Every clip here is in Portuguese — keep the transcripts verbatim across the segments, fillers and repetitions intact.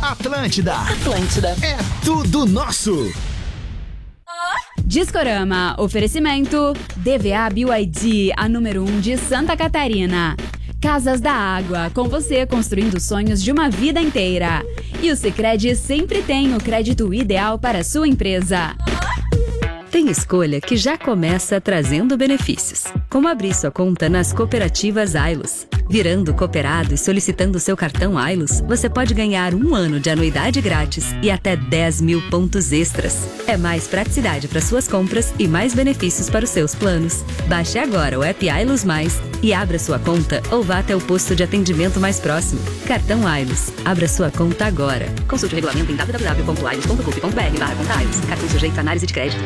Atlântida. Atlântida. É tudo nosso. Discorama, oferecimento D V A B Y D, a número um de Santa Catarina. Casas da Água, com você construindo sonhos de uma vida inteira. E o Sicredi sempre tem o crédito ideal para a sua empresa. Tem escolha que já começa trazendo benefícios, como abrir sua conta nas cooperativas Ailos. Virando cooperado e solicitando seu cartão Ailos, você pode ganhar um ano de anuidade grátis e até dez mil pontos extras. É mais praticidade para suas compras e mais benefícios para os seus planos. Baixe agora o app Ailos Mais e abra sua conta ou vá até o posto de atendimento mais próximo. Cartão Ailos. Abra sua conta agora. Consulte o regulamento em w w w ponto ailos ponto cup ponto b r barra conta Ailos. Cartão sujeito a análise de crédito.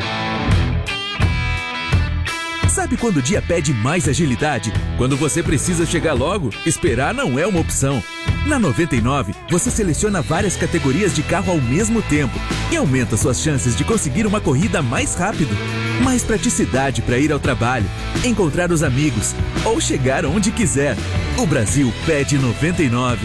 Sabe quando o dia pede mais agilidade? Quando você precisa chegar logo, esperar não é uma opção. Na noventa e nove, você seleciona várias categorias de carro ao mesmo tempo e aumenta suas chances de conseguir uma corrida mais rápido. Mais praticidade para ir ao trabalho, encontrar os amigos ou chegar onde quiser. O Brasil pede noventa e nove.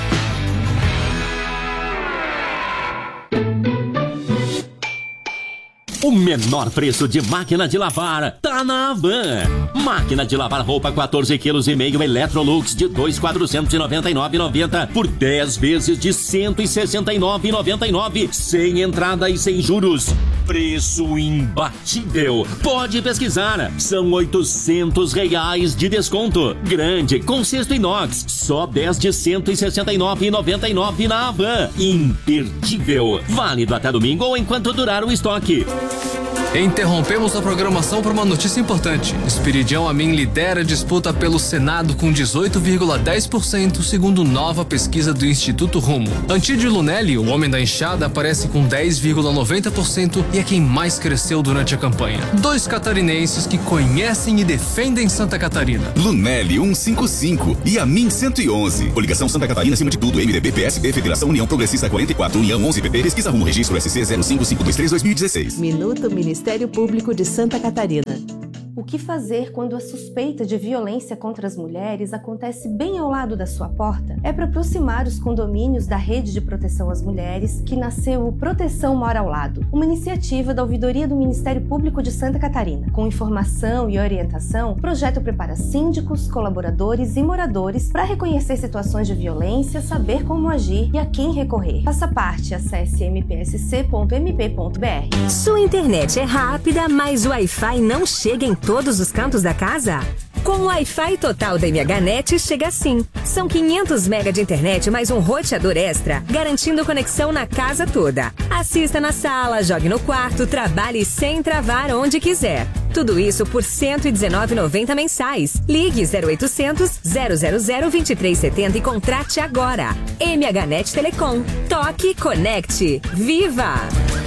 O menor preço de máquina de lavar tá na Havan. Máquina de lavar roupa quatorze quilos e meio Electrolux de dois mil quatrocentos e noventa e nove reais e noventa centavos por dez vezes de cento e sessenta e nove reais e noventa e nove centavos, sem entrada e sem juros. Preço imbatível. Pode pesquisar. São oitocentos reais de desconto. Grande, com cesto inox. Só dez de cento e sessenta e nove reais e noventa e nove centavos na Havan. Imperdível. Válido até domingo ou enquanto durar o estoque. Interrompemos a programação para uma notícia importante. Esperidião Amin lidera a disputa pelo Senado com dezoito vírgula dez por cento, segundo nova pesquisa do Instituto Rumo. Antídio Lunelli, o homem da enxada, aparece com dez vírgula noventa por cento e é quem mais cresceu durante a campanha. Dois catarinenses que conhecem e defendem Santa Catarina. Lunelli cento e cinquenta e cinco e Amin cento e onze. Coligação Santa Catarina acima de tudo. M D B, P S D, Federação União Progressista quarenta e quatro, União onze P P, Pesquisa Rumo, Registro S C zero cinco cinco dois três dois mil e dezesseis. Minuto Ministério Público de Santa Catarina. O que fazer quando a suspeita de violência contra as mulheres acontece bem ao lado da sua porta? É para aproximar os condomínios da Rede de Proteção às Mulheres que nasceu o Proteção Mora ao Lado, uma iniciativa da Ouvidoria do Ministério Público de Santa Catarina. Com informação e orientação, o projeto prepara síndicos, colaboradores e moradores para reconhecer situações de violência, saber como agir e a quem recorrer. Faça parte, acesse m p s c ponto m p ponto b r. Sua internet é rápida, mas o Wi-Fi não chega em todos os cantos da casa? Com o Wi-Fi total da MHNet chega assim. São quinhentos megas de internet mais um roteador extra, garantindo conexão na casa toda. Assista na sala, jogue no quarto, trabalhe sem travar onde quiser. Tudo isso por cento e dezenove reais e noventa centavos mensais. Ligue zero oitocentos, zero zero zero, vinte e três setenta e contrate agora. MHNet Telecom. Toque, conecte. Viva!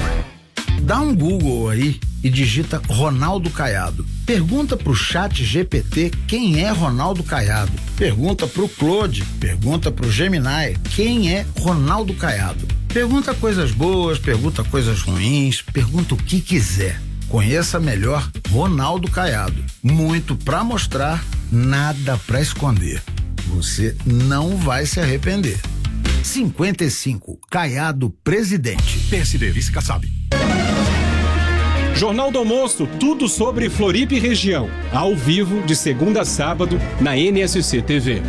Dá um Google aí e digita Ronaldo Caiado. Pergunta pro chat G P T quem é Ronaldo Caiado. Pergunta pro Claude, pergunta pro Gemini quem é Ronaldo Caiado. Pergunta coisas boas, pergunta coisas ruins, pergunta o que quiser. Conheça melhor Ronaldo Caiado. Muito pra mostrar, nada pra esconder. Você não vai se arrepender. cinquenta e cinco, Caiado Presidente. P S D, Vice Kassab. Jornal do Almoço, tudo sobre Floripa e região. Ao vivo, de segunda a sábado, na N S C T V.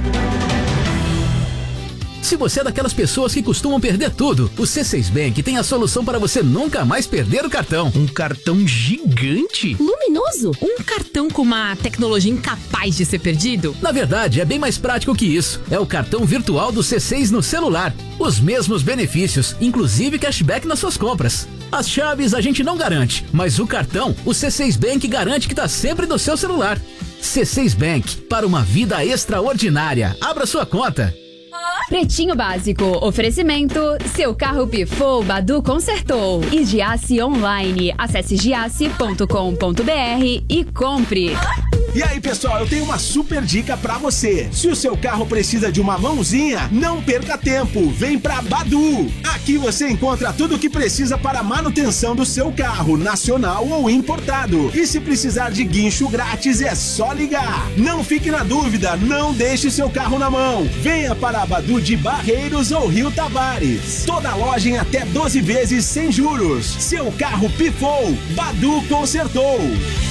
Se você é daquelas pessoas que costumam perder tudo, o C seis Bank tem a solução para você nunca mais perder o cartão. Um cartão gigante? Luminoso? Um cartão com uma tecnologia incapaz de ser perdido? Na verdade, é bem mais prático que isso. É o cartão virtual do C seis no celular. Os mesmos benefícios, inclusive cashback nas suas compras. As chaves a gente não garante, mas o cartão, o C seis Bank garante que está sempre no seu celular. C seis Bank, para uma vida extraordinária. Abra sua conta. Pretinho Básico, oferecimento, seu carro pifou, Badu consertou. E Giasse Online, acesse giasse ponto com ponto b r e compre. E aí, pessoal, eu tenho uma super dica pra você. Se o seu carro precisa de uma mãozinha, não perca tempo. Vem pra Badu. Aqui você encontra tudo o que precisa para a manutenção do seu carro, nacional ou importado. E se precisar de guincho grátis, é só ligar. Não fique na dúvida, não deixe seu carro na mão. Venha para a Badu de Barreiros ou Rio Tavares. Toda loja em até doze vezes sem juros. Seu carro pifou, Badu consertou.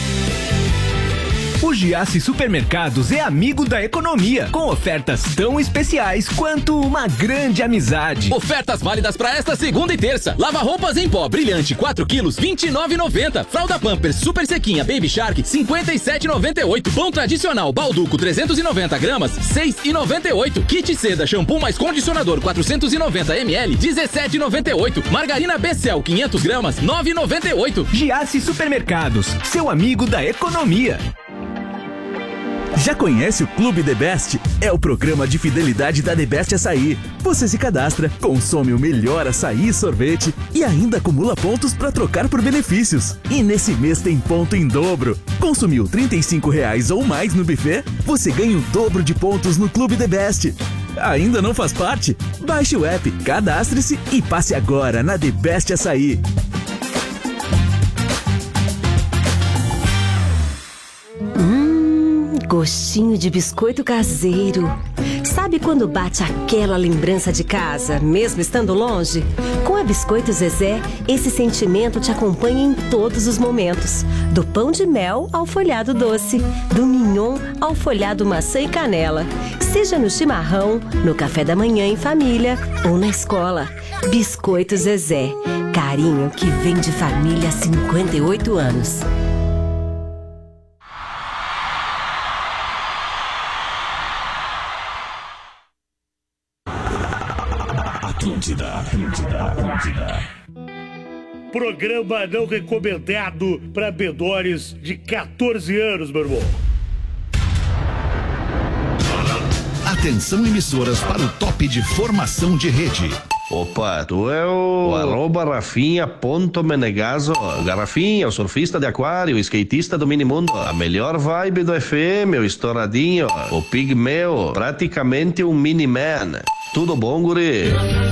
O Giasse Supermercados é amigo da economia, com ofertas tão especiais quanto uma grande amizade. Ofertas válidas para esta segunda e terça. Lava roupas em pó brilhante quatro quilos, vinte e nove reais e noventa centavos. Fralda Pampers Super Sequinha Baby Shark, cinquenta e sete reais e noventa e oito centavos. Pão tradicional Balduco trezentos e noventa gramas, seis reais e noventa e oito centavos. Kit Seda shampoo mais condicionador quatrocentos e noventa mililitros, dezessete reais e noventa e oito centavos. Margarina Becel quinhentas gramas, nove reais e noventa e oito centavos. Giasse Supermercados, seu amigo da economia. Já conhece o Clube The Best? É o programa de fidelidade da The Best Açaí. Você se cadastra, consome o melhor açaí e sorvete e ainda acumula pontos para trocar por benefícios. E nesse mês tem ponto em dobro. Consumiu trinta e cinco reais ou mais no buffet? Você ganha o dobro de pontos no Clube The Best. Ainda não faz parte? Baixe o app, cadastre-se e passe agora na The Best Açaí. Gostinho de biscoito caseiro. Sabe quando bate aquela lembrança de casa, mesmo estando longe? Com a Biscoito Zezé, esse sentimento te acompanha em todos os momentos. Do pão de mel ao folhado doce, do mignon ao folhado maçã e canela. Seja no chimarrão, no café da manhã em família ou na escola. Biscoito Zezé, carinho que vem de família há cinquenta e oito anos. Atlântida, Atlântida, Atlântida. Programa não recomendado para menores de quatorze anos, meu irmão. Atenção, emissoras, para o top de formação de rede. Opa, tu é o, o arroba Rafinha.menegaso. Garrafinha, o surfista de aquário, o skatista do minimundo, a melhor vibe do F M, o estouradinho, o pigmeu, praticamente um mini-man. Tudo bom, guri?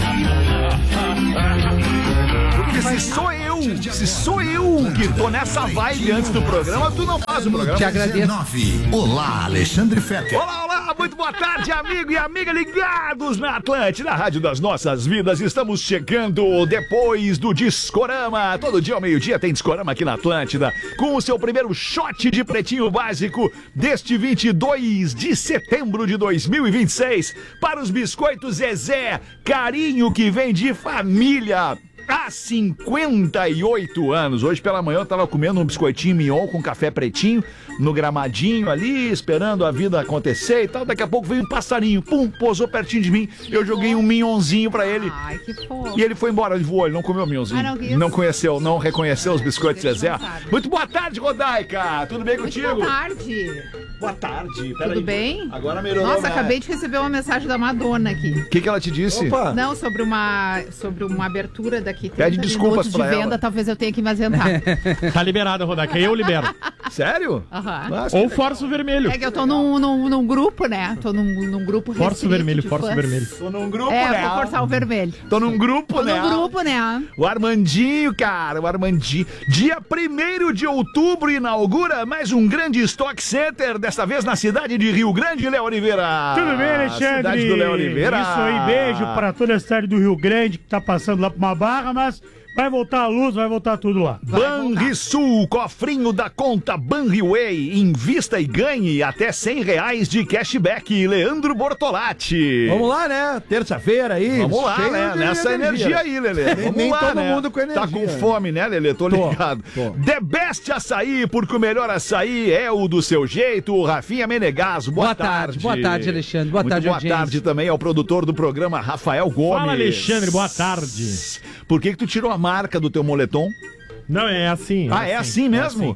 Porque se sou eu, se sou eu que tô nessa vibe antes do programa, tu não faz o programa. Te agradeço. Olá, Alexandre Fetter. Olá, olá, muito boa tarde, amigo e amiga ligados na Atlântida, na Rádio das Nossas Vidas. Estamos chegando depois do Discorama. Todo dia ao meio-dia tem Discorama aqui na Atlântida, com o seu primeiro shot de pretinho básico deste vinte e dois de setembro de dois mil e vinte e seis. Para os biscoitos Zezé, carinho que vem de família há cinquenta e oito anos. Hoje pela manhã eu tava comendo um biscoitinho mignon com café pretinho no gramadinho ali, esperando a vida acontecer e tal. Daqui a pouco veio um passarinho, pum, pousou pertinho de mim. Eu joguei um mignonzinho pra ele. Ai, que fofo. E ele foi embora, ele voou, ele não comeu o mignonzinho. Ah, não, não conheceu, não reconheceu os biscoitos Zezé. Muito boa tarde, Rodaica. Tudo bem contigo? Muito boa tarde. Boa tarde. Tudo aí. bem? Agora melhorou. Nossa, né? acabei de receber uma mensagem da Madonna aqui. O que, que ela te disse? Opa. Não, sobre uma, sobre uma abertura daqui. Pede desculpas de pra venda, ela. Talvez eu tenha que me ausentar. Tá liberado, Rodaica. Eu libero. Sério? Aham. Nossa, ou Força o Vermelho. É que eu tô num, num, num grupo, né? Tô num, num grupo Força o Vermelho, de Força o fãs. Vermelho. Tô num grupo, é, né? vou forçar o vermelho. Tô num grupo, Tô né? num grupo, né? O Armandinho, cara, o Armandinho. Dia primeiro de outubro inaugura mais um grande Stock Center, dessa vez na cidade de Rio Grande, Léo Oliveira. Tudo bem, Alexandre? Cidade do Léo Oliveira. Isso aí, beijo para toda a cidade do Rio Grande que tá passando lá por uma barra, mas vai voltar a luz, vai voltar tudo lá. Banrisul, cofrinho da conta Banriway. Invista e ganhe até cem reais de cashback. Leandro Bortolatti. Vamos lá, né? Terça-feira aí. Vamos lá, né? Nessa energia, energia aí, Lelê. Vamos Nem lá, todo né? mundo com energia. Tá com fome, né, Lelê? Tô, tô ligado. Tô. The Best Açaí, porque o melhor açaí é o do seu jeito. Rafinha Menegaso, boa, boa tarde. tarde. Boa tarde, Alexandre. Boa Muito tarde, boa audiência. tarde também ao produtor do programa, Rafael Gomes. Fala, Alexandre, boa tarde. Por que que tu tirou a marca do teu moletom? Não, é assim. É ah, é assim, assim mesmo? É assim.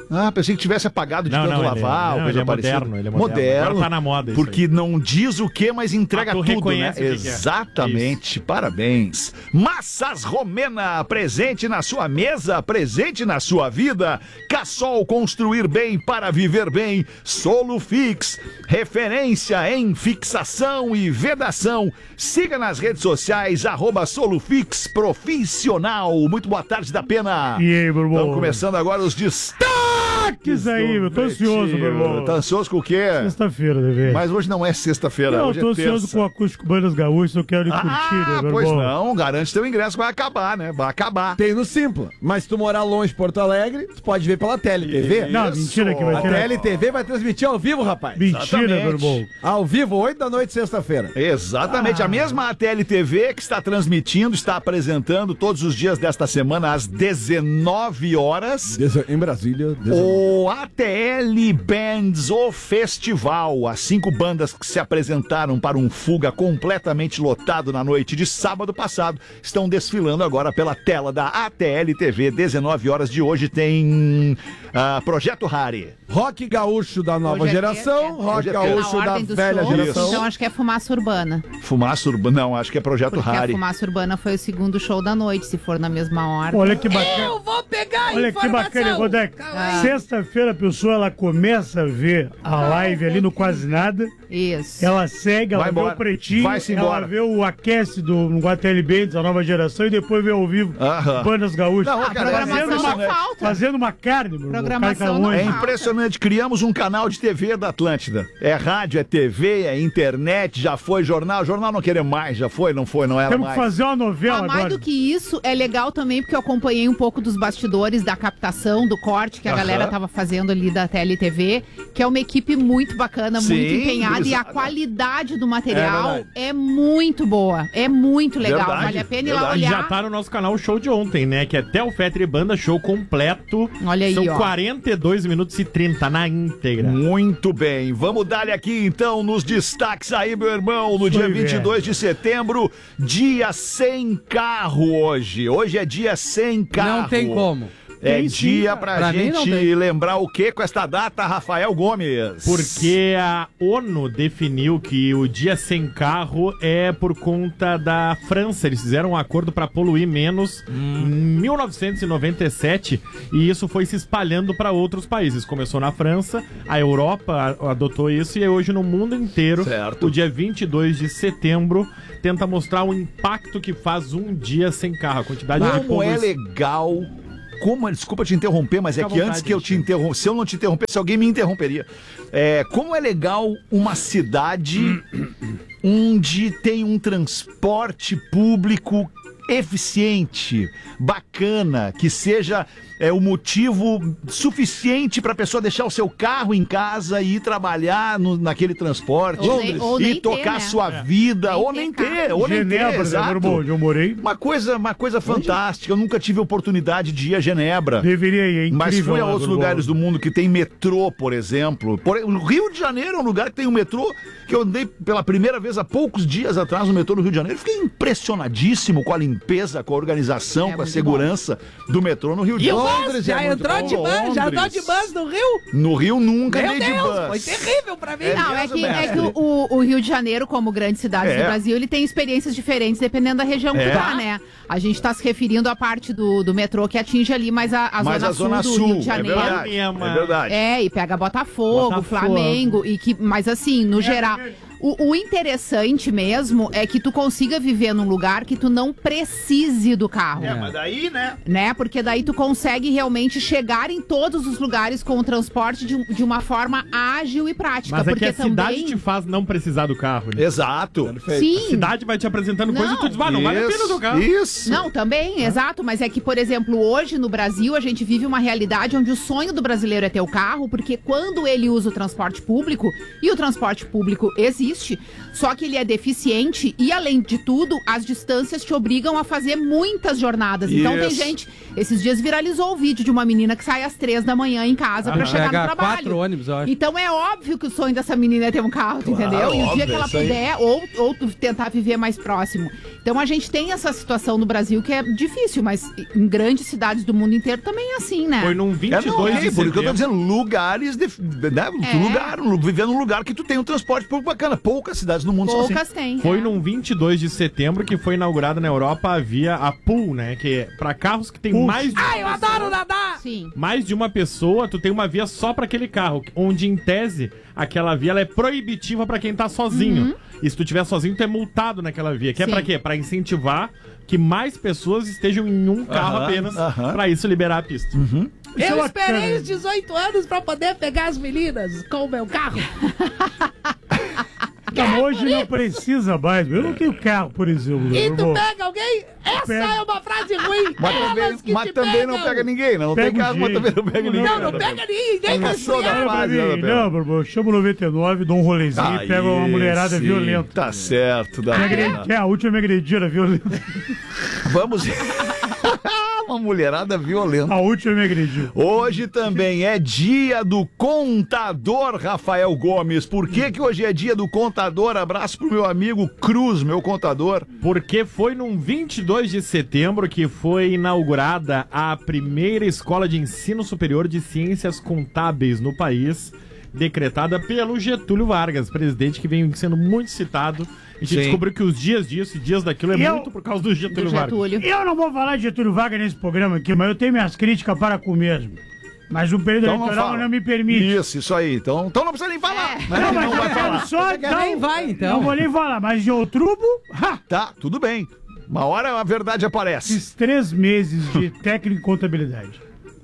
Ah, pensei que tivesse apagado de Não, tanto não, ele é- lavar, não, ou coisa ele é parecida. moderno, ele é moderno. Agora tá na moda isso Porque não diz o que, mas entrega Ah, tu tudo, né? reconhece o que que é. Exatamente, parabéns. Massas Romena, presente na sua mesa, presente na sua vida. Cassol, construir bem para viver bem. Solufix, referência em fixação e vedação. Siga nas redes sociais, arroba Solufix Profissional. Muito boa tarde, da Pena. E aí, meu irmão? Estamos começando agora os destaques aí, eu tô ansioso, meu irmão. Tá ansioso com o quê? Sexta-feira, bebê. Mas hoje não é sexta-feira, Não, hoje eu tô é ansioso terça. com o acústico Bandas Gaúchas, eu quero ir curtir, né, Ah, meu pois irmão? não, garante teu ingresso, vai acabar, né? Vai acabar. Tem no Simpla, mas se tu morar longe de Porto Alegre, tu pode ver pela Tele T V. Não, mentira que vai A ter. Tele T V vai transmitir ao vivo, rapaz. Mentira, meu irmão. Ao vivo, oito da noite, sexta-feira. Exatamente, Ah. a mesma A T L T V que está transmitindo, está apresentando todos os dias desta semana às dezenove horas. Em Brasília. O A T L Bands, o festival. As cinco bandas que se apresentaram para um fuga completamente lotado na noite de sábado passado estão desfilando agora pela tela da A T L T V. dezenove horas de hoje tem ah, Projeto Rari. Rock gaúcho da nova Hoje é geração, terça. rock Hoje é gaúcho Na da ordem dos velha shows, geração. Então acho que é Fumaça Urbana. Fumaça Urbana, não, acho que é Projeto Porque a Rari. Fumaça Urbana foi o segundo show da noite, se for na mesma ordem. Olha que bacana. Eu vou pegar Olha que bacana, Rodek. Ah. Sexta-feira a pessoa ela começa a ver a live ali no Quase Nada. Isso. Ela segue, ela Vai vê embora. o Pretinho, Vai-se ela embora. vê o aquece do no A T L Bands, a nova geração, e depois vê ao vivo Aham. Bandas Gaúchas. Não, cara, fazendo, é uma, impressionante. fazendo uma carne, meu irmão. Programação Carne não calonha. É impressionante, criamos um canal de T V da Atlântida. É rádio, é T V, é internet, já foi jornal. Jornal não queremos mais, já foi, não foi, não era Temos que mais. fazer uma novela Ah, mais agora. do que isso, é legal também porque eu acompanhei um pouco dos bastidores da captação, do corte que a Aham. galera tava fazendo ali da T L T V, que é uma equipe muito bacana, Sim, muito empenhada, e a gurizada. qualidade do É material verdade. é, muito boa, é muito legal, Verdade, vale a pena ir lá verdade. E olhar. já tá no nosso canal o show de ontem, né? Que é até o Fetter Banda, show completo. Olha aí, São ó. quarenta e dois minutos e trinta na íntegra. Muito bem, vamos dar aqui então nos destaques aí, meu irmão, no dia Foi, vinte e dois de setembro, dia sem carro hoje. Hoje é dia sem carro. Não tem como. É Tem sim, dia cara. pra, Pra mim não gente tem. lembrar o que com esta data, Rafael Gomes? Porque a ONU definiu que o dia sem carro é por conta da França. Eles fizeram um acordo para poluir menos em mil novecentos e noventa e sete e isso foi se espalhando para outros países. Começou na França, a Europa a- adotou isso e hoje no mundo inteiro, Certo. o dia vinte e dois de setembro, tenta mostrar o impacto que faz um dia sem carro, a quantidade de Como é poluição. legal. Como, desculpa te interromper, mas Fica é à que vontade, antes que eu te interrompa, se eu não te interrompesse, alguém me interromperia. É, como é legal uma cidade onde tem um transporte público eficiente, bacana, que seja é, o motivo suficiente para a pessoa deixar o seu carro em casa e ir trabalhar no- naquele transporte Ou nem- ou e nem ter, tocar né? sua É. vida, Nem ou ter nem carro. ter, ou nem ter, Genebra, né, exato. meu irmão, onde eu morei. Uma coisa, uma coisa fantástica. Eu nunca tive a oportunidade de ir a Genebra. Deveria ir, é incrível. Mas fui a lá, outros meu irmão. lugares do mundo que tem metrô, por exemplo. Por, o Rio de Janeiro é um lugar que tem um metrô que eu andei pela primeira vez há poucos dias atrás no metrô do Rio de Janeiro. Fiquei impressionadíssimo com a limpeza, com a organização, com a segurança do metrô no Rio de E o Janeiro. Londres já entrou de bus, já entrou de bus no Rio? No Rio nunca Meu andei de Deus, bus. foi terrível pra mim. Não, é mesmo, que, é mestre? que o, o- o Rio de Janeiro, como grande cidade É. do Brasil, ele tem experiências diferentes dependendo da região É. que tá, né? A gente tá se referindo à parte do, do metrô que atinge ali mais a, a Mas zona a Zona sul do Sul, Rio de é Janeiro. verdade, é verdade. É, e pega Botafogo, Botafogo. Flamengo, e que, mas assim, no geral. O, o interessante mesmo é que tu consiga viver num lugar que tu não precise do carro. É, mas daí, né? Né? Porque daí tu consegue realmente chegar em todos os lugares com o transporte de, de uma forma ágil e prática. Mas é porque que a cidade também... te faz não precisar do carro. Né? Exato. Sim. A cidade vai te apresentando coisa Não. e tu diz, ah, não vale a pena o teu carro. Isso. Não, também, exato, mas é que, por exemplo, hoje no Brasil a gente vive uma realidade onde o sonho do brasileiro é ter o carro, porque quando ele usa o transporte público, e o transporte público existe, existe, só que ele é deficiente e, além de tudo, as distâncias te obrigam a fazer muitas jornadas. Então tem Isso. gente... Esses dias viralizou o vídeo de uma menina que sai às três da manhã em casa pra Ah, chegar pega no trabalho. quatro ônibus, eu acho. Então é óbvio que o sonho dessa menina é ter um carro, tu Claro, entendeu? E o dia óbvio, que ela isso aí. puder, ou, ou tu tentar viver mais próximo. Então a gente tem essa situação no Brasil que é difícil, mas em grandes cidades do mundo inteiro também é assim, né? Foi num vinte e dois É, de não, por isso que eu tô setembro. dizendo, lugares, de, né? É. lugar, viver num lugar que tu tem um transporte público bacana. Poucas cidades no mundo são Poucas assim. têm. Foi é. num vinte e dois de setembro que foi inaugurada na Europa a via a Pool, né? Que é pra carros que tem Pulse. mais de, Ah, eu adoro nadar! Sim. mais de uma pessoa, tu tem uma via só pra aquele carro, onde em tese aquela via ela é proibitiva pra quem tá sozinho. E se tu tiver sozinho, tu é multado naquela via. Que é Sim. pra quê? Pra incentivar que mais pessoas estejam em um carro Aham, apenas, aham. pra isso liberar a pista. Isso é Eu bacana. esperei os dezoito anos pra poder pegar as meninas com o meu carro. Não, hoje não precisa mais. Eu não tenho carro, por exemplo. E Eu tu vou- pega alguém? Essa Pego. é uma frase ruim. Mas Elas também, que mas te também não pegam. pega ninguém, não. Não tem Pega o carro, mas jeito. também não pega ninguém. Não, não cara. pega ninguém com Passou da esse Não, fase, pra né, mim, Pedro? não, Bruno, eu chamo noventa e nove, dou um rolezinho e Aí, pego uma mulherada sim. violenta. Tá certo, Me agredi- Daniela. É, a última me agrediu, era violenta. Vamos. Uma mulherada violenta. A última me agrediu. Hoje também é dia do contador, Rafael Gomes. Por que que hoje é dia do contador? Abraço pro meu amigo Cruz, meu contador. Porque foi num vinte e dois de setembro que foi inaugurada a primeira escola de ensino superior de ciências contábeis no país, decretada pelo Getúlio Vargas, presidente que vem sendo muito citado. A gente Sim. descobriu que os dias disso e dias daquilo é Eu- muito por causa do Getúlio Do Vargas. Getúlio. Eu não vou falar de Getúlio Vargas nesse programa aqui, mas eu tenho minhas críticas para com mesmo. Mas o período Então não eleitoral fala. não me permite. Isso, isso aí. Então, então não precisa nem falar. né? Não, mas Não vai eu quero falar. só Você quer dar nem um- vai, então. Não vou nem falar, mas de outubro, ha, Tá, tudo bem. Uma hora a verdade aparece. fiz três meses de técnico em contabilidade.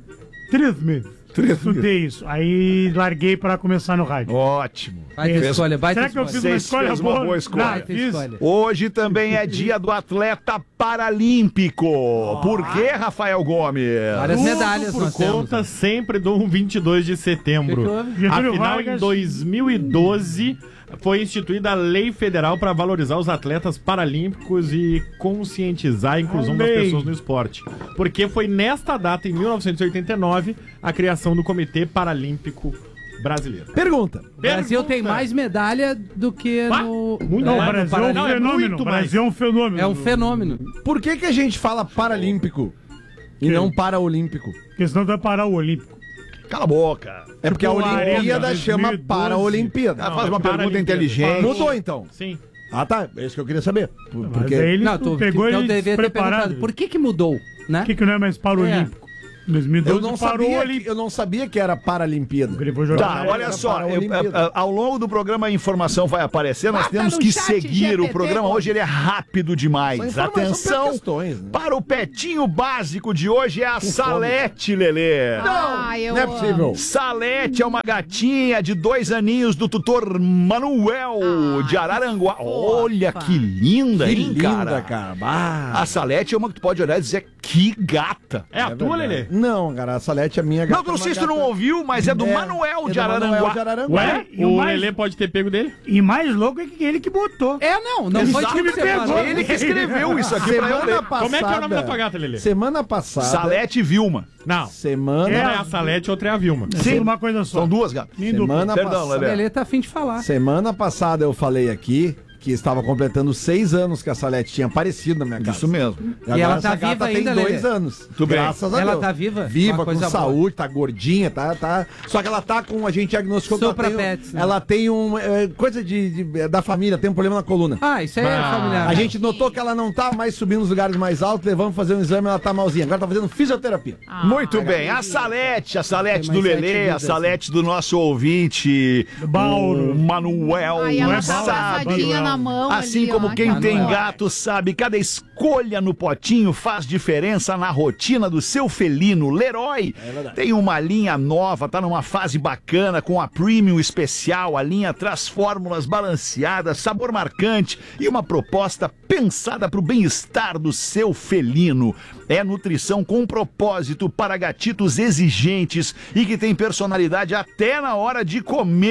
Três meses. Três Estudei isso. Aí larguei para começar no rádio. Ótimo. Vai ter Fez- escolha, vai ter Será que eu escolha. fiz uma Vocês escolha fez uma boa? boa escolha. Não, Vai ter fiz. escolha. Hoje também é dia do atleta paralímpico. Por que, Rafael Gomes? Várias Tudo medalhas por nós conta temos. sempre do vinte e dois de setembro. Que que houve? Getúlio Afinal, Vargas- em dois mil e doze, foi instituída a lei federal para valorizar os atletas paralímpicos e conscientizar a inclusão das Amém. pessoas no esporte. Porque foi nesta data, em mil novecentos e oitenta e nove, a criação do Comitê Paralímpico Brasileiro. Pergunta. O Brasil tem mais medalha do que Ah, no... muito Não, o mais. Brasil é um Paralímpico. Não, é fenômeno. muito O Brasil é um fenômeno. É um fenômeno. Por que que a gente fala paralímpico e Que? não paraolímpico? Porque senão tu vai parar o Olímpico. Cala a boca. É porque a Tipo, Olimpíada Arena chama dois mil e doze. Paraolimpíada. Ah, faz uma é pergunta Paralimpíada. inteligente. Mudou então. Sim. Ah, tá. É isso que eu queria saber. Por- Mas Porque... aí ele Não, tu, pegou então ele devia ter despreparado. perguntado. Por que que mudou, né? Por que, que não é mais Paralímpico? Em dois mil e doze Eu não, parou o sabia, Olímpico. que- eu não sabia que era Paralimpíada. Ele foi jogar Tá, na- olha Era só, eu- Paralimpíada. a- a- ao longo do programa a informação vai aparecer, nós Bota temos no que chat, seguir G P T, o programa. Hoje ele é rápido demais. São informações Atenção por questões, né? para o petinho básico de hoje, é a Salete, Lelê. Ah, eu Não é amo. possível. Salete é uma gatinha de dois aninhos do tutor Manuel Ai, de Araranguá. que Olha fofa. que linda, Que hein, linda, cara? cara. Bah. A Salete é uma que tu pode olhar e dizer que gata. É a tua, Lelê? Não, cara, a Salete é minha gata. Não, não sei uma se tu não gata- ouviu, mas é do É, Manuel é de do Manuel Araranguá. de Araranguá. Ué, e o O mais, Lelê pode ter pego dele? e mais louco é que ele que botou. É, não, não foi Exato, time separado. ele que escreveu isso aqui pra eu ler. Semana passada. Como é que é o nome da tua gata, Lelê? Semana passada. Salete e Vilma. Não. Semana. Uma é a Salete, outra é a Vilma. Sim. Uma coisa só. São duas gatas. Nem dupla. Semana Perdão, passada. O Lelê. Lelê tá afim de falar. Semana passada eu falei aqui que estava completando seis anos que a Salete tinha aparecido na minha casa. Isso mesmo. E, agora ela essa tá gata viva tem ainda, dois Lelê? anos. Tudo bem. Graças a Ela Deus. tá viva? Viva, Uma com coisa saúde, tá gordinha, tá, tá. Só que ela tá com, a gente diagnosticou que ela Supra tem, um- pets, né? ela tem um, é, coisa de, de- da família, tem um problema na coluna. Ah, isso aí é Ah. familiar. A gente notou que ela não tá mais subindo nos lugares mais altos, levamos fazer um exame, ela tá malzinha. Agora tá fazendo fisioterapia. Ah, Muito bem, a Salete, a Salete Tem do mais sete Lelê, a vidas, Salete do nosso ouvinte, Bauro. o Manuel, Ai, ela tá Sabe. abraçadinha na mão assim ali, como ó, quem aquela tem mulher. gato sabe, cada escolha no potinho faz diferença na rotina do seu felino. Leroy tem uma linha nova, tá numa fase bacana com a Premium Especial. A linha traz fórmulas balanceadas, sabor marcante e uma proposta pensada para o bem-estar do seu felino. É nutrição com propósito para gatitos exigentes e que tem personalidade até na hora de comer.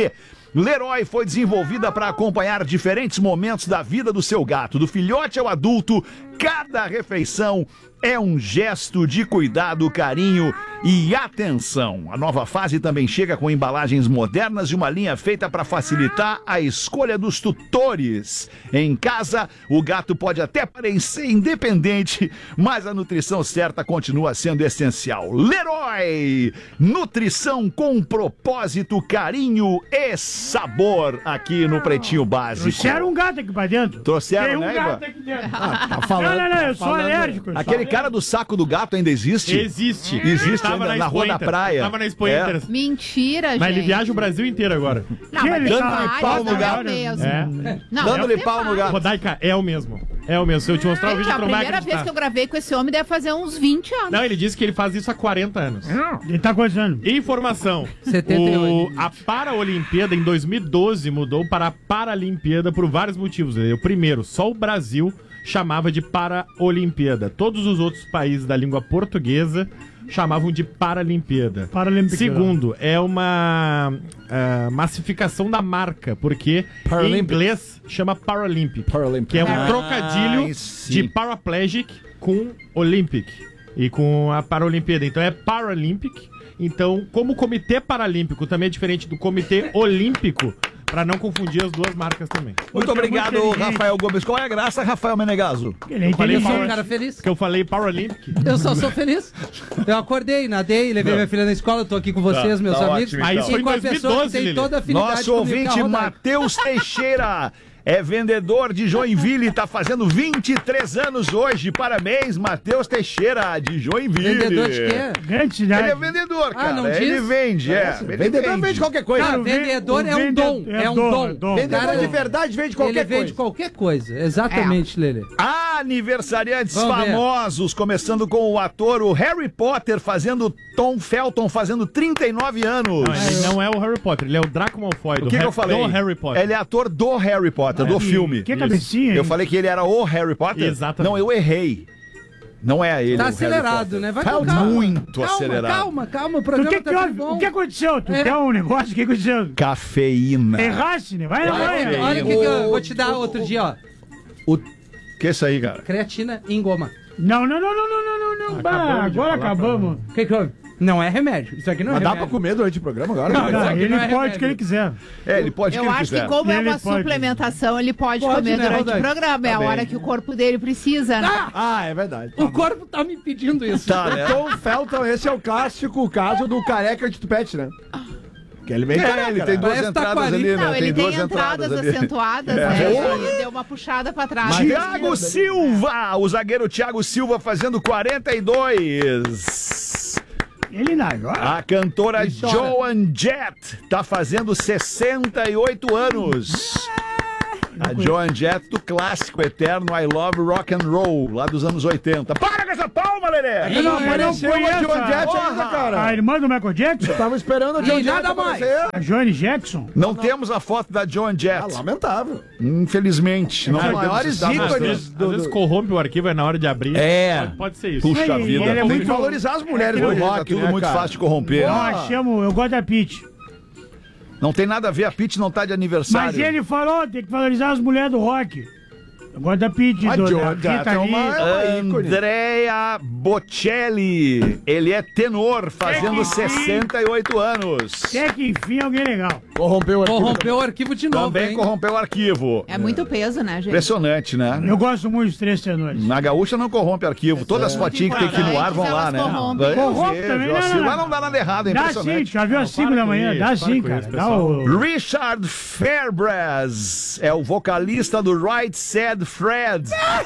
Leroy foi desenvolvida para acompanhar diferentes momentos da vida do seu gato, do filhote ao adulto. Cada refeição é um gesto de cuidado, carinho e atenção. A nova fase também chega com embalagens modernas e uma linha feita para facilitar a escolha dos tutores. Em casa, o gato pode até parecer independente, mas a nutrição certa continua sendo essencial. Leroy! Nutrição com propósito, carinho e sabor aqui no Pretinho Básico. Trouxeram um gato aqui pra dentro. Trouxeram, Tem um né, gato Iva? aqui dentro. Ah, tá falando, não, não, não, eu tá sou falando. alérgico. eu sou Aquele alérgico. cara do saco do gato ainda existe? Existe. Existe Tava ainda na na Expo Rua da Inter. Praia. Tava na Expo É. Inter. Mentira, gente. Mas ele viaja o Brasil inteiro agora. Não, mas tem Dando-lhe vários, pau no não é gato. o mesmo. É. Não, Dando-lhe deve ter pau no vários. gato. Rodaica, é o mesmo. É o mesmo. Se eu te mostrar o vídeo Gente, de a trombar, primeira vez que eu gravei com esse homem deve fazer uns vinte anos. Não, ele disse que ele faz isso há quarenta anos. Ele tá quantos anos? Informação. setenta e oito. O, a Paraolimpíada em dois mil e doze mudou para a Paralimpíada por vários motivos. O primeiro, só o Brasil chamava de Paraolimpíada. Todos os outros países da língua portuguesa chamavam de Paralimpíada. Paralimpíada. Segundo, é uma uh, massificação da marca, porque em inglês chama Paralympic, que é um Ah, trocadilho sim. de paraplegic com Olympic e com a Paralimpíada. Então é Paralympic. Então, como o Comitê Paralímpico também é diferente do Comitê Olímpico, para não confundir as duas marcas também. Muito obrigado, Rafael Gomes. Qual é a graça, Rafael Menegaso? Ele é Eu falei Eu sou um Power- cara feliz. Porque eu falei Paralympic. Eu só sou feliz. Eu acordei, nadei, levei Não. minha filha na escola, tô aqui com vocês, Tá, meus tá amigos. ótimo, então. Mas isso foi E em com a dois mil e pessoa que doze, tem Lili. toda a afinidade Nosso comigo, que é a ouvinte Rodaica. Matheus Teixeira é vendedor de Joinville, tá fazendo vinte e três anos hoje. Parabéns, Matheus Teixeira de Joinville. Vendedor de quê? Grande cidade. Ele é vendedor, cara. Ah, não ele diz? vende, é. Ele Vendedor vende. vende qualquer coisa. Cara, o ve- vendedor o é um vende- dom. é É um dom, dom. é dom. Vendedor Cara, de verdade vende qualquer ele vende coisa. qualquer coisa. Exatamente, Lelê. Aniversariantes Vamos ver. famosos, começando com o ator, o Harry Potter, fazendo Tom Felton, fazendo trinta e nove anos. Não, ele não é o Harry Potter, ele é o Draco Malfoy O do, que, que Harry- eu falei? do Harry Potter. Ele é ator do Harry Potter, do E- filme. Que Isso. cabecinha, Eu hein? falei que ele era o Harry Potter? Exatamente. Não, eu errei. Não é ele. Tá o acelerado, Harry Potter. né? Vai Tá com calma. muito calma, acelerado. Calma, calma, o O programa que, tá que, tudo houve? bom. o que aconteceu? Tu É. quer um negócio? O que aconteceu? Cafeína. Erraste, né? Vai na Olha, manhã. olha o que, que eu vou te dar outro dia, ó. O que é isso aí, cara? Creatina em goma. Não, não, não, não, não, não, não, não. Bah, Acabamos de agora falar acabamos. O que que houve? Não é remédio. Isso aqui não é Mas dá pra remédio. comer durante o programa agora? Não, não, aqui ele não é pode o remédio. que ele quiser. É, ele pode o Eu que ele acho quiser. que como é Ele uma pode. suplementação, ele pode, Pode, comer né, durante Rodaica? o programa. É Tá a bem. hora que o corpo dele precisa, né? Ah, é verdade. O corpo tá me pedindo isso. Tá, né? Tom Felton, esse é o clássico caso do careca de tupete, né? Que ele vem É, careca, ele tem né? duas Parece entradas taquari. ali, né? Não, ele tem duas entradas ali. acentuadas, É. né? Oh! Ele deu uma puxada pra trás. Thiago Silva, o zagueiro Thiago Silva fazendo quarenta e dois. Ele não agora. A cantora Ele chora. Joan Jett tá fazendo sessenta e oito anos. A Joan Jett do clássico eterno I Love Rock and Roll, lá dos anos oitenta. Para com essa palma, Lelê! Eu não, eu não apareceu a conheço Joan Jett a- ainda, cara. A irmã do Michael Jackson? Eu tava esperando a John E Jett nada mais. aparecer. A Joanne Jackson? Não temos a foto da Joan Ah, Jett. lamentável. Infelizmente. Não Os podemos maiores estar ícones mostrando. Às vezes, às vezes corrompe o arquivo, é na hora de abrir. É. Pode, pode ser isso. Puxa Aí, vida. ele é Tem que muito- valorizar as mulheres do Hoje tá rock, tudo né, muito cara? fácil de corromper. Nós chamo, eu gosto da Pete. Não tem nada a ver, a Pitty não tá de aniversário. Mas ele falou, tem que valorizar as mulheres do rock. Eu gosto da Pete, A dona Joan Rita Jett é uma- Lee. é uma ícone. Andrea Bocelli. Ele é tenor, fazendo É que sim. sessenta e oito anos. Até que enfim alguém legal. Corrompeu o arquivo. Corrompeu o arquivo de novo, Também hein? corrompeu o arquivo. É muito peso, né, gente? Impressionante, né? Eu gosto muito dos três tenores. Na Gaúcha não corrompe arquivo. Todas as fotinhas que tem aqui no ar vão lá, né? Corrompem. Eu Corrompe vejo, também, a não, Silva não, não dá nada errado, é Dá sim, impressionante. já viu às cinco da manhã? Dá sim, cara. Dá o... Richard Fairbrass é o vocalista do Right Said Fred.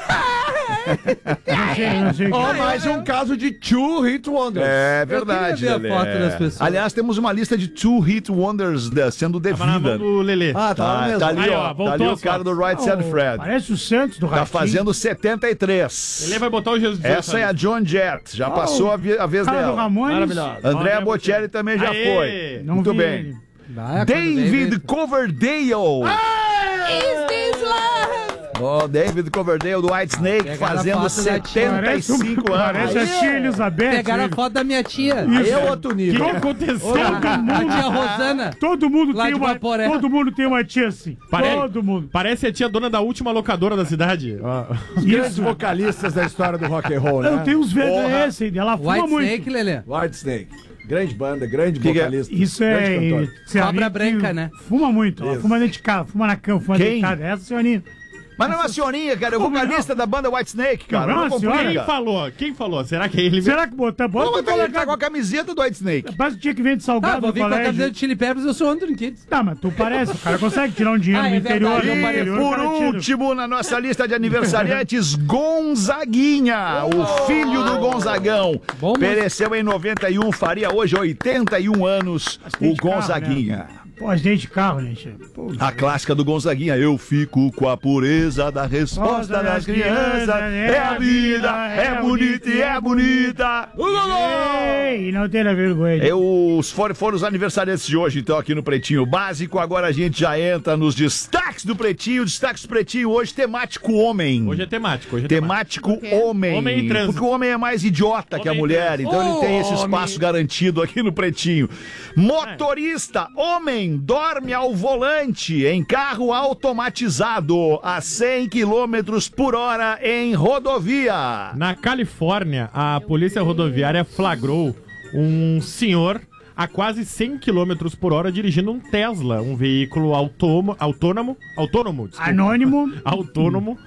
Não sei, não sei o que. Ó, mais um caso de Two Hit Wonders. É verdade, Eu queria ver a Lelê. foto das pessoas. Aliás, temos uma lista de Two Hit Wonders de- sendo Tava na mão devida. do Lelê. Ah, tá lá Tá, mesmo. tá ali, Aí, ó. ó, Tá voltou ali o as cara do fotos. Right Said Oh, Fred. Parece o Santos do Tá Ratinho. fazendo setenta e três. Lelê vai botar o Jesus. Essa é a Joan Jett. Já passou a, vi- a vez Cara do dela. Ramones. Maravilhoso. Andréa Bocelli também já Aê! foi. Não Muito vi bem. ele. Vai, quando David vem, Coverdale. Ah! Is this love? O David Coverdale do White Snake Ah, fazendo setenta e cinco anos. Parece a tia Elizabeth. Pegaram a ele. foto da minha tia. Isso. Aí é outro nível. O que aconteceu? Ô, Todo a- mundo, a tia Rosana. Todo mundo lá tem de uma, Vaporé. todo mundo tem uma tia assim. Pare- Todo mundo. Parece a tia dona da última locadora da cidade. Ó. Os grandes vocalistas da história do rock and roll, né? Não, tem uns Porra. V H S, ela fuma White muito. Snake, Lelê. White Snake. Grande banda, grande Que que é? vocalista. Isso grande é. cantor. Cobra branca, né? Fuma muito. Ela Isso. fuma dentro de casa, fuma na cama, fuma Quem? dentro de casa. Essa senhorinha. Mas não é uma senhorinha, cara, é o vocalista da banda White Snake, cara. Não, Não, é uma senhora. complica. Quem falou? Quem falou? Será que é ele mesmo? Será que botar? Bota Não, pra mas ele tá com a camiseta do White Snake. Parece que tinha que vender salgado Ah, vou no vir com a colégio. camiseta de Chili Peppers, eu sou Anthony Kids. Tá, mas tu parece, o cara consegue tirar um dinheiro Ah, no é interior. verdade, no eu E pareço. interior, o por cara tira. último, na nossa lista de aniversariantes, Gonzaguinha, o filho do Gonzagão. Bom, moço. Pereceu em noventa e um, faria hoje oitenta e um anos, Tem o de carro, Gonzaguinha. né? Pô, acidente de carro, gente. Pô, A clássica do Gonzaguinha, eu fico com a pureza da resposta das crianças. É a vida, é bonita e é bonita. Ei, não tem a vergonha. É, os foram, foram os aniversariantes de hoje, então, aqui no Pretinho Básico. Agora a gente já entra nos destaques do Pretinho. Destaques do Pretinho hoje, temático homem. Hoje é temático. Hoje é Temático homem. Homem e trânsito. Porque o homem é mais idiota que a Homem e mulher, trânsito. então ele tem esse Homem. espaço garantido aqui no Pretinho. Motorista, homem, dorme ao volante em carro automatizado a cem quilômetros por hora em rodovia. Na Califórnia, a polícia rodoviária flagrou um senhor a quase cem quilômetros por hora dirigindo um Tesla, um veículo autônomo, autônomo, autônomo, desculpa. Anônimo. autônomo,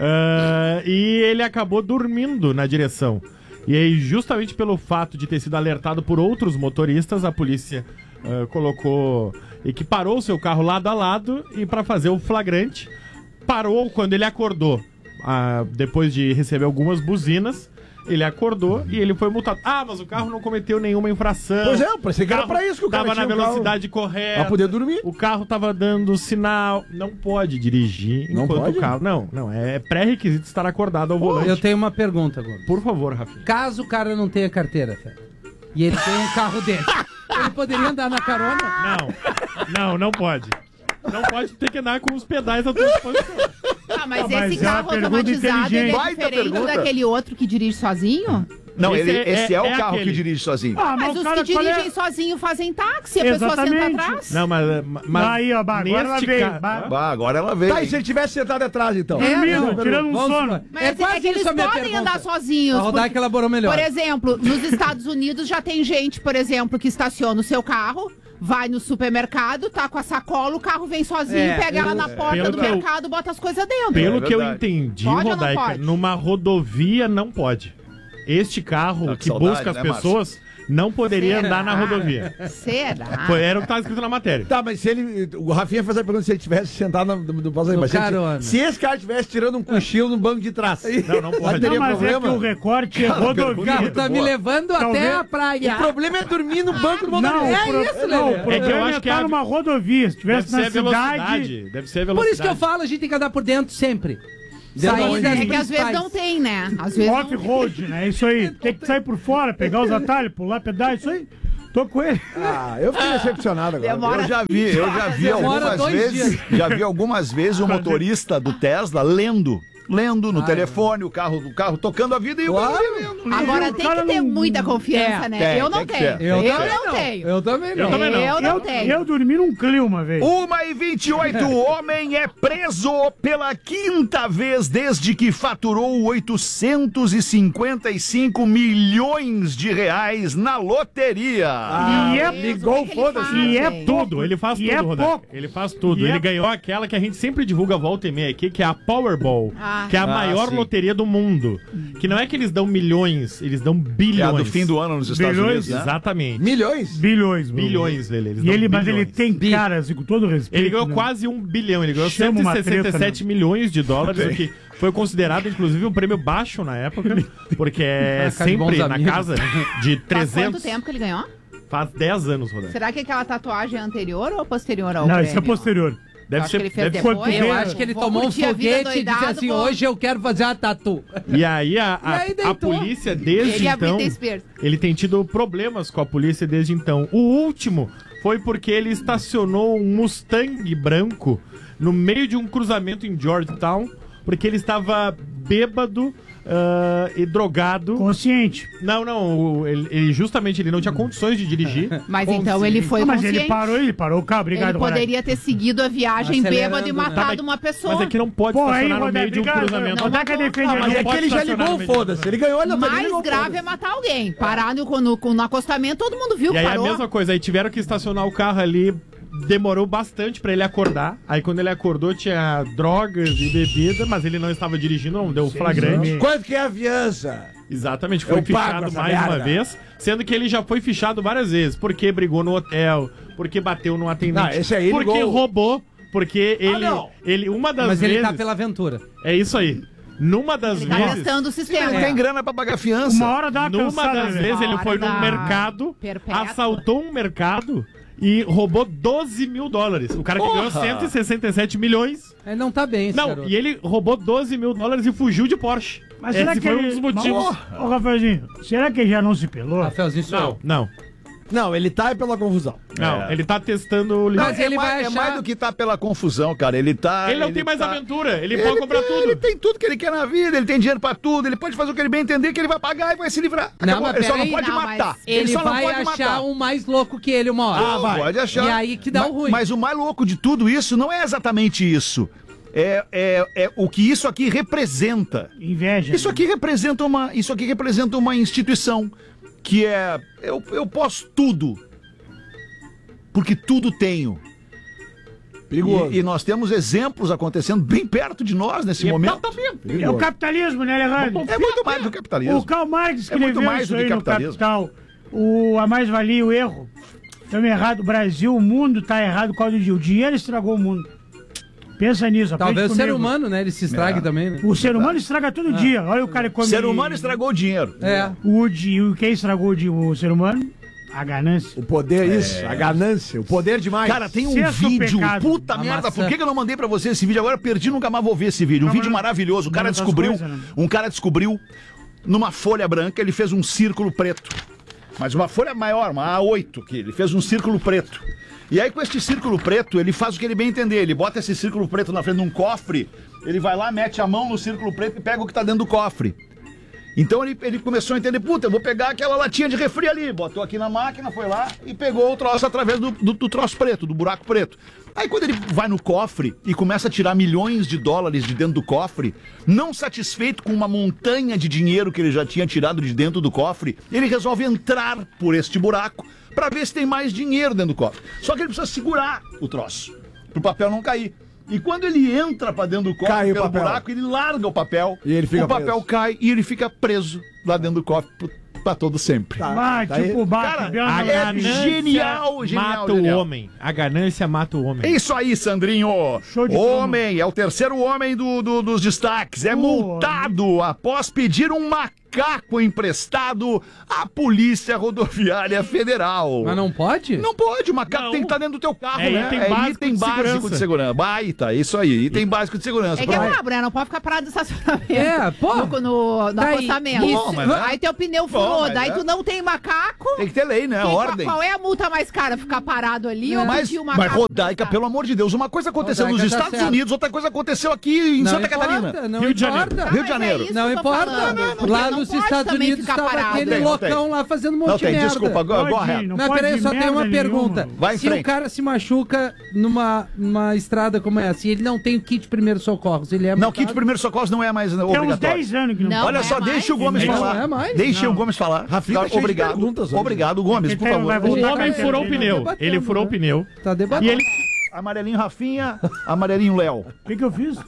ah, e ele acabou dormindo na direção. E aí, justamente pelo fato de ter sido alertado por outros motoristas, a polícia ah, colocou, equiparou o seu carro lado a lado e para fazer o flagrante, parou quando ele acordou, ah, depois de receber algumas buzinas. Ele acordou e ele foi multado. Ah, mas o carro não cometeu nenhuma infração. Pois é, eu pensei que era pra isso que o cara tava tinha na um carro. velocidade correta. Pra poder dormir. O carro tava dando sinal. Não pode dirigir Não enquanto pode? o carro... Não, não. É pré-requisito estar acordado ao volante. Eu tenho uma pergunta agora. Por favor, Rafinha. Caso o cara não tenha carteira, Fé, e ele tem um carro desse, ele poderia andar na carona? Não, não, não pode. Não pode ter que andar com os pedais à tua disposição. Ah, mas Ah, mas esse é uma carro pergunta automatizado ele é inteligente. Baita diferente pergunta. daquele outro que dirige sozinho? Não, Esse ele, é- esse é, é- o é carro aquele. que dirige sozinho. Ah, Mas o os cara, que qual é- dirigem sozinho fazem táxi, a pessoa senta Exatamente. atrás. Não, mas... mas Aí, ó, bah, agora ela neste veio. ca- bah. Bah, agora ela veio. Tá, e se ele tivesse sentado atrás, então? É, Dormindo, não, tirando um vamos sono. supor. Mas É é, quase que eles isso a minha podem pergunta. andar sozinhos. A Rodaica porque- elaborou melhor. Por exemplo, nos Estados Unidos já tem gente, por exemplo, que estaciona o seu carro, vai no supermercado, tá com a sacola, o carro vem sozinho, É, pega ela na porta pelo do que eu- mercado, bota as coisas dentro. Pelo É que eu verdade. entendi, Pode ou não Rodaica, pode? numa rodovia não pode. Este carro Tá com que saudade, busca as né, pessoas não poderia Será? andar na rodovia. Será? Foi, era o que estava escrito na matéria. Tá, mas se ele. O Rafinha fez a pergunta se ele tivesse sentado no, no, no passageiro. No Mas se ele- carona. Se esse cara estivesse tirando um cochilo no banco de trás. Não, não Mas pode. teria Não, mas é problema? que o recorte é O rodovia. carro tá me levando Talvez- até a praia. O problema é dormir no banco do Não, motorista. o pro- isso, não, Lelê. o problema É que eu é acho que estar a- numa rodovia. Se Deve estivesse ser na a cidade... velocidade. Deve ser a Por velocidade. isso que eu falo, a gente tem que andar por dentro sempre. Saída, das é que às vezes principais. não tem, né? Às vezes não tem. Off-road, né? Isso aí. Tem que sair por fora, pegar os atalhos, pular pedais, isso aí. Tô com ele. Ah, eu fiquei decepcionado agora. Demora Eu já vi, eu já vi Demora algumas dois vezes, dias. já vi algumas vezes o motorista do Tesla lendo, lendo Ah, no é. telefone, o carro, o carro tocando a vida e o Claro. cara lendo. lendo. Agora O tem cara que ter não- muita confiança, É, né? tem, eu não tem que tenho. ter. Eu, Eu não também tenho. Eu também não. Eu também não. Eu não Eu, tenho. eu dormi num Clio uma vez. uma e vinte e oito, homem é preso pela quinta vez desde que faturou oitocentos e cinquenta e cinco milhões de reais na loteria. E é, ligou, o que que ele foda-se. faz, e é gente? Tudo, ele faz E tudo, é Rodaica. pouco. Ele faz tudo. E Ele é- ganhou aquela que a gente sempre divulga volta e meia aqui, que é a Powerball, Ah. que é a Ah, maior sim. loteria do mundo. Que não é que eles dão milhões, eles dão É bilhões. a do fim do ano nos Estados Bilhões? Unidos, né? Exatamente. Milhões? bilhões. meu. Bilhões, Lelê. Eles E dão ele, mas ele bilhões. tem cara, assim, com todo respeito. Ele ganhou né? quase um bilhão, ele ganhou Chama cento uma e sessenta e sete treta, milhões de dólares, o que foi considerado, inclusive, um prêmio baixo na época, porque é Cara de bons sempre na amigos. casa de Faz quanto trezentos. tempo que ele ganhou? Faz dez anos, Rodaica. Será que aquela tatuagem é anterior ou posterior ao Não, prêmio? isso é posterior. Deve Acho ser. que ele fez deve- depois. Quanto Eu Vou- acho que ele vou tomou um curtir a vida foguete e disse doidado, assim, vou- hoje eu quero fazer uma tatu. E aí a, a, E aí a deitou. polícia desde Ele e a então, Britney Spears. ele tem tido problemas com a polícia desde então. O último foi porque ele estacionou um Mustang branco no meio de um cruzamento em Georgetown porque ele estava bêbado uh, e drogado. Consciente. Não, não, o- ele, ele- justamente ele não tinha condições de dirigir. Mas então ele foi Não, mas consciente. ele parou, ele parou o carro, obrigado, Ele poderia ter seguido a viagem bêbado e matado uma pessoa. Mas é que não pode Pô, estacionar aí, no meio de um obrigado, cruzamento. não dá que defende Ah, mas ele. é que ele já ligou, foda-se. Ele ganhou, ele não Mais ligou, grave foda-se. é matar alguém. Parar no, no, no acostamento, todo mundo viu E que aí parou. a mesma coisa, aí tiveram que estacionar o carro ali, demorou bastante pra ele acordar. Aí quando ele acordou tinha drogas e bebida, mas ele não estava dirigindo, não deu flagrante. Quanto que é a fiança? Exatamente, foi Eu pago fichado essa mais uma merda. vez, sendo que ele já foi fichado várias vezes, porque brigou no hotel, porque bateu no atendente, Não, esse aí porque ligou- roubou, porque ele, não. ele uma das Mas vezes... ele tá pela aventura. É isso aí. Numa das Ele tá vezes... testando o sistema. Não tem grana pra pagar fiança. Uma hora dá uma Numa cansada, das velho. vezes ele Uma foi hora num da mercado, perpétua. assaltou um mercado e roubou doze mil dólares. O cara que ganhou Porra! cento e sessenta e sete milhões. Ele não tá bem, esse Não, garoto. e ele roubou doze mil dólares e fugiu de Porsche. Mas Esse será que foi ele... um dos motivos. Mas, Ô, Rafaelzinho, será que ele já não se pelou? Rafaelzinho sou Não, eu. não, Não, ele tá aí pela confusão. não. É. Ele tá testando o Não, Mas é, ele mais, vai é achar- mais do que tá pela confusão, cara. Ele tá. Ele não tem mais tá- aventura, ele, pode comprar tem- tudo. Ele tem tudo que ele quer na vida, ele tem dinheiro pra tudo, ele pode fazer o que ele bem entender, que ele vai pagar e vai se livrar. Não, Acabou. mas Ele só não peraí, pode não, mas matar. Ele, só não vai pode achar matar. um mais louco que ele uma hora. Ah, vai. Pode achar. E aí que dá mas, o ruim. Mas o mais louco de tudo isso não é exatamente isso. É, é, é o que isso aqui representa. Inveja. Isso aqui representa uma, isso aqui representa uma instituição que é eu, eu posso tudo. Porque tudo tenho. Perigoso. E, e nós temos exemplos acontecendo bem perto de nós nesse momento. É o capitalismo, né, Alejandro? É muito mais do que capitalismo. O Karl Marx É escreveu muito mais isso do que aí no capitalismo. Capital. O, a mais-valia, o erro. Estamos errado. O Brasil, o mundo tá errado por causa do dinheiro. O dinheiro estragou o mundo. Pensa nisso. aprende Talvez o ser comigo. humano, né? Ele se estrague É. também, né? O ser humano estraga todo dia. Olha o cara O come... ser humano estragou o dinheiro. É. O, di- o quem estragou o, di- o ser humano? A ganância. O poder, isso, a ganância, o poder demais. Cara, tem um Sexto vídeo. pecado. Puta A merda, maçã. por que que eu não mandei pra você esse vídeo? Agora eu perdi, nunca mais vou ver esse vídeo. Um Não, vídeo mas- maravilhoso. O cara Não, outras descobriu. coisas, né? Um cara descobriu numa folha branca, ele fez um círculo preto. Mas uma folha maior, uma A oito, que ele fez um círculo preto. E aí, com este círculo preto, ele faz o que ele bem entender. Ele bota esse círculo preto na frente de um cofre, ele vai lá, mete a mão no círculo preto e pega o que tá dentro do cofre. Então ele, ele começou a entender, puta, eu vou pegar aquela latinha de refri ali, botou aqui na máquina, foi lá e pegou o troço através do, do, do troço preto, do buraco preto. Aí quando ele vai no cofre e começa a tirar milhões de dólares de dentro do cofre, não satisfeito com uma montanha de dinheiro que ele já tinha tirado de dentro do cofre, ele resolve entrar por este buraco para ver se tem mais dinheiro dentro do cofre. Só que ele precisa segurar o troço, pro papel não cair. E quando ele entra pra dentro do cofre Cai o pelo papel. buraco, ele larga o papel. E ele fica o papel preso. cai e ele fica preso lá dentro do cofre pro- pra todo sempre. Ah, tá tipo aí. o Bach, Cara, Bela a Noite. ganância genial, genial, mata genial. o homem. A ganância mata o homem. É isso aí, Sandrinho. Show de Homem, é o terceiro homem do, do- dos destaques. É Pô, multado após pedir um macaco emprestado à Polícia Rodoviária Federal. Mas não pode? Não pode, o macaco Não. tem que estar dentro do teu carro, É né? item é básico item de básico segurança. de segurança. Baita, isso aí, item básico de segurança. É que é Pra- brabo, né? Não pode ficar parado no estacionamento. É, pô. No, no, no Daí- acostamento. Bom, mas é- Aí teu pneu Bom, furou, mas daí é- tu não tem macaco. Tem que ter lei, né? Que- Ordem. Qual é a multa mais cara? Ficar parado ali ou Mas, pedir o mas macaco? Rodaica, emprestado? pelo amor de Deus, uma coisa aconteceu Rodaica nos tá Estados certo. Unidos, outra coisa aconteceu aqui em Não Santa importa, Catarina. Não Rio de Janeiro. importa. Rio de Mas Janeiro. é isso Não que eu tô importa. falando. Porque Lá não nos pode Estados também Unidos ficar estava parado. aquele Não tem, não tem. loucão lá fazendo um monte Não de tem, merda. desculpa, go, Pode go ir, ahead. não Não, pode peraí, ir só tem merda uma nenhuma. pergunta. Vai em se frente. o cara se machuca numa, numa estrada como essa e ele não tem o kit de primeiros socorros, ele é Não, multado? kit de primeiros socorros não é mais Tem uns obrigatório. dez anos que não, Não, Olha é só, mais? deixa o Gomes Não, falar. é mais? Deixa Não. o Gomes falar. Rafinha tá cheio de Obrigado. perguntas hoje. Obrigado, Gomes, Ele por tem- favor. vai O voltar homem pra furou o entender, pneu. debatendo, Ele furou né? o pneu. Tá debatendo. E ele. Amarelinho Rafinha, amarelinho Léo. O que, que eu fiz?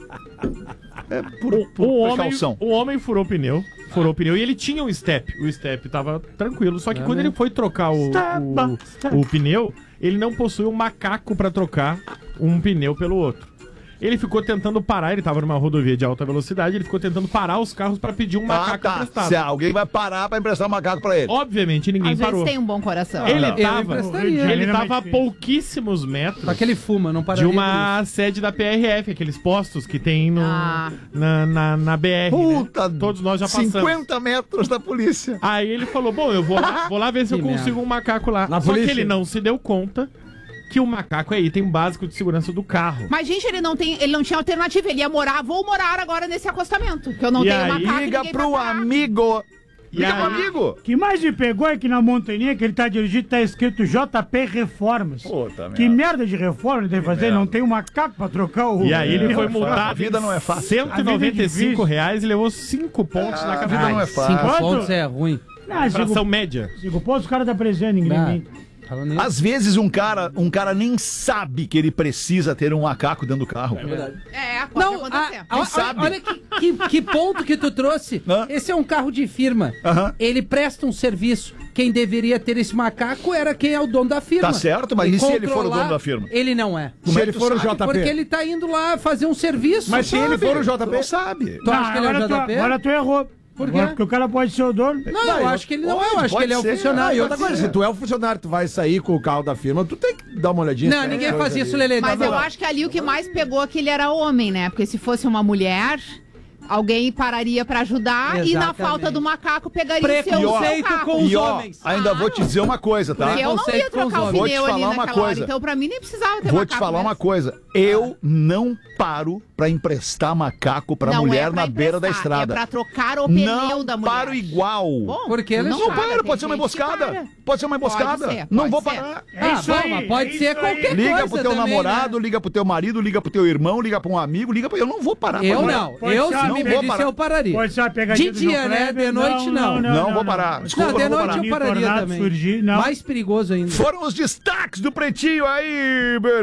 É por, por O homem, precaução. o homem furou o pneu. Furou o pneu e ele tinha um step. O step tava tranquilo. Só que É quando mesmo? ele foi trocar o, o, o pneu, ele não possui um macaco pra trocar um pneu pelo outro. Ele ficou tentando parar, ele tava numa rodovia de alta velocidade, ele ficou tentando parar os carros pra pedir um macaco Ah, tá. emprestado. Se alguém vai parar pra emprestar um macaco pra ele. Obviamente ninguém Às vezes parou. tem um bom coração. Ele não. tava, Eu emprestaria. ele Ele é mais tava a difícil. pouquíssimos metros Só que ele fuma, não de pararia uma sede da P R F, aqueles postos que tem no, Ah. na, na, na B R, Puta, né? Todos nós já passamos. cinquenta metros da polícia. Aí ele falou, bom, eu vou lá, vou lá ver se eu Que consigo merda. um macaco lá. Na Só polícia. que ele não se deu conta que o macaco é item básico de segurança do carro. Mas, gente, ele não, tem, ele não tinha alternativa. Ele ia morar, vou morar agora nesse acostamento. Que eu não E tenho aí, macaco. Liga pro amigo. E Liga pro aí? amigo. O que mais me pegou é que na montanha que ele tá dirigindo tá escrito J P Reformas. Puta que merda. merda de reforma ele tem que fazer? merda. Não tem um macaco pra trocar o... E aí ele É, foi não é fácil. multado A vida não é fácil. cento e noventa e cinco reais e levou cinco pontos Ah, na a cabeça. vida não é fácil. Cinco Quanto? pontos é ruim. Ah, Infração cinco, média. cinco pontos, o cara tá presente em Ah, ninguém. fala nisso. Às vezes um cara, um cara nem sabe que ele precisa ter um macaco dentro do carro. É, pode Não, acontecer. a- a- sabe? olha que, que, que ponto que tu trouxe. Hã? Esse é um carro de firma. Aham. Ele presta um serviço. Quem deveria ter esse macaco era quem é o dono da firma. Tá certo, mas e se ele for o controlar, dono da firma? Ele não é. Como Se é ele que tu for o sabe? J P. Porque ele tá indo lá fazer um serviço. Mas se ele sabe? for o Tu J P... não sabe. Tu acha que ele é o agora, J tu, P? agora tu errou. Por Agora, quê? porque o cara pode ser o dono. Não, eu acho que ele não é. Eu acho que ele é o pode ser. funcionário. Ah, e outra coisa, se tu é o funcionário, tu vai sair com o carro da firma, tu tem que dar uma olhadinha. Não, se ninguém tem faz coisa isso, ali. Lelê. Mas Não, eu não. acho que ali o que mais pegou é que ele era homem, né? Porque se fosse uma mulher, alguém pararia pra ajudar e na Exatamente. falta do macaco pegaria o seu, seu Preconceito carro. com os E ó, homens. ainda vou te dizer uma coisa, tá? Porque eu não ia Preconceito com os trocar o homens. Vou te pneu ali falar uma naquela hora. coisa. Então pra mim nem precisava ter Vou macaco te falar mesmo. uma coisa. Eu não paro pra emprestar macaco pra Não mulher é pra na beira da emprestar, estrada. É pra trocar o pneu Não da mulher. paro igual. Bom, Porque tu ele não Não para, paro, tem pode ser uma gente que emboscada. para. Pode ser uma emboscada. Pode ser, não pode vou ser. parar. É Ah, isso bom, aí, mas pode é ser isso qualquer aí. coisa. Liga pro teu também, namorado, né? liga pro teu marido, liga pro teu irmão, liga pra um amigo, liga pra... Eu não vou parar. Eu pra não. Pode Eu, ser se uma me pegadinha. pedisse, eu pararia. Pode ser uma pegadinha De do João dia, né? Kleber. De noite, não. Não vou parar. Desculpa, Não, de não vou noite parar. eu pararia Tornado também. surgir, não. Mais perigoso ainda. Foram os destaques do Pretinho aí, meu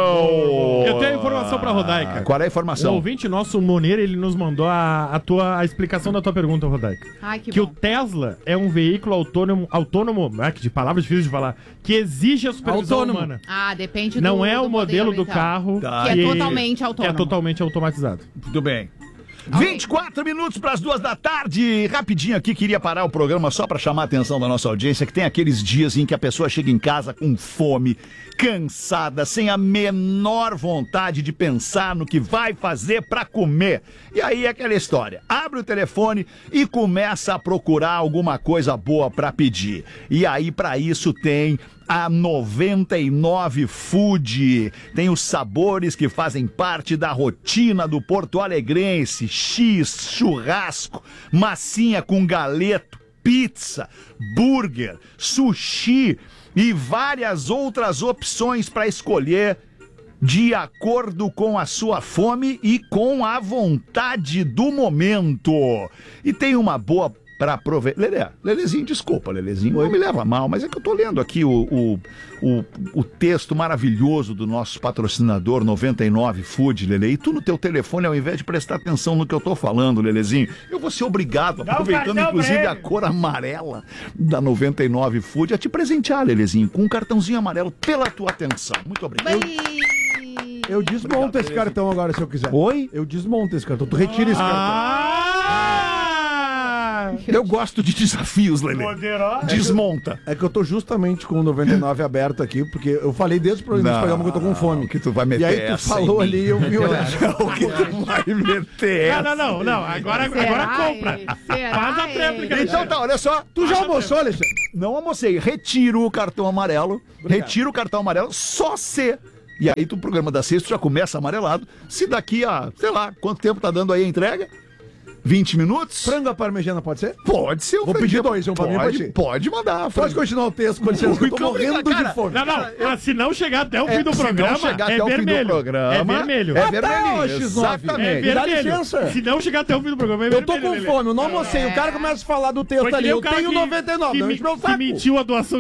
irmão. Eu tenho a informação pra Rodaica. Qual é a O informação? ouvinte nosso, o Monir, ele nos mandou a, a, tua, a explicação da tua pergunta, Rodaica. Ai, que, Que o bom. Tesla é um veículo autônomo, autônomo, ah, que de palavras difíceis de falar, que exige a supervisão Autônomo. humana. Ah, depende do Não é do o modelo do então. carro Tá. Que é totalmente que é autônomo. totalmente automatizado. Tudo bem. vinte e quatro minutos para as duas da tarde. Rapidinho aqui, queria parar o programa só para chamar a atenção da nossa audiência, que tem aqueles dias em que a pessoa chega em casa com fome, cansada, sem a menor vontade de pensar no que vai fazer para comer. E aí é aquela história. Abre o telefone e começa a procurar alguma coisa boa para pedir. E aí para isso tem a noventa e nove Food. Tem os sabores que fazem parte da rotina do Porto Alegrense: X, churrasco, massinha com galeto, pizza, burger, sushi e várias outras opções para escolher de acordo com a sua fome e com a vontade do momento. E tem uma boa para aproveitar. Lelê, Lelezinho, desculpa, Lelezinho, não me leva mal, mas é que eu tô lendo aqui o, o, o, o texto maravilhoso do nosso patrocinador noventa e nove Food, Lele, e tu no teu telefone, ao invés de prestar atenção no que eu tô falando, Lelezinho, eu vou ser obrigado, Dá um aproveitando cartão inclusive pra a ele. cor amarela da noventa e nove Food, a te presentear, Lelezinho, com um cartãozinho amarelo pela tua atenção. Muito obrigado. Eu desmonto esse cartão agora, se eu quiser. Oi? Eu desmonto esse cartão. Tu retira esse cartão. Eu gosto de desafios, Lelê. Poderosa. Desmonta. É que eu tô justamente com o noventa e nove aberto aqui, porque eu falei desde o programa, Não, programa que eu tô com fome. que tu vai meter E aí tu essa falou em mim. ali e eu vi olhar. O que tu vai meter essa? Não, não, não, não. Agora, Será, agora compra. hein? Será, Faz a hein? tréplica. Então tá, olha só. Tu já almoçou, Alexandre? Não almocei. Retiro o cartão amarelo. Retiro o cartão amarelo só se... E aí tu, o programa da sexta já começa amarelado. Se daqui a, sei lá, quanto tempo tá dando aí a entrega? vinte minutos? Frango à parmegiana pode ser? Pode ser o Vou franguinho. pedir dois, um pra mim, pode, pode ir. pode mandar. Pode continuar o texto, com licença, que eu tô Muito morrendo obrigado, cara. de fome. Não, não. Mas se não chegar até o fim do se programa, não chegar é até o fim vermelho. do programa, É vermelho. É Ah, tá, vermelhinho, ô, X nove. exatamente. É Me dá vermelho. licença. Se não chegar até o fim do programa, é Eu vermelho. tô com Lelê. fome, eu não almocei. O cara começa a falar do texto Foi que ali. nem o Eu cara tenho que- noventa e nove, que não me- enche meu que saco. mentiu a doação